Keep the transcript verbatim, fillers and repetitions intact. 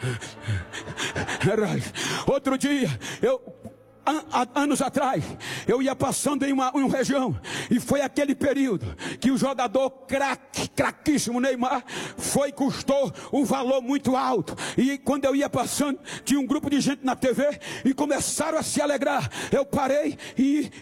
Outro dia, eu... anos atrás, eu ia passando em uma, em uma região, e foi aquele período que o jogador craque, craquíssimo Neymar, foi, custou um valor muito alto, e quando eu ia passando, tinha um grupo de gente na T V, e começaram a se alegrar. Eu parei e